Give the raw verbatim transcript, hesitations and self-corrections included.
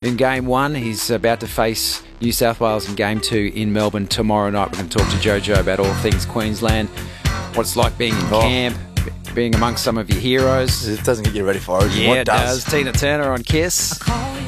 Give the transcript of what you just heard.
in game one. He's about to face New South Wales in game two in Melbourne tomorrow night. We're going to talk to Jojo about all things Queensland, what it's like being in Oh. camp, being amongst some of your heroes. It doesn't get you ready for Origin. Yeah, what it does. Tina Turner on Kiss.